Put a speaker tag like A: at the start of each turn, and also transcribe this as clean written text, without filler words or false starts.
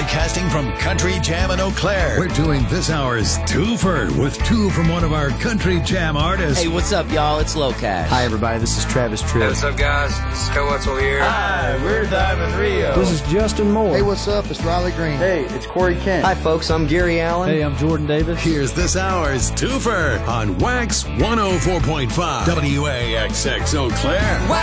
A: Broadcasting from Country Jam in Eau Claire, we're doing this hour's twofer with two from one of our Country Jam artists.
B: Hey, what's up, y'all? It's Locash.
C: Hi, everybody. This is Travis Tritt.
D: Hey, what's up, guys? This is Joe Wetzel here.
E: Hi, we're Diamond Rio.
C: This is Justin Moore.
F: Hey, what's up? It's Riley Green.
G: Hey, it's Corey Kent.
C: Hi, folks. I'm Gary Allen.
H: Hey, I'm Jordan Davis.
A: Here's this hour's twofer on Wax 104.5 WAXX Eau Claire.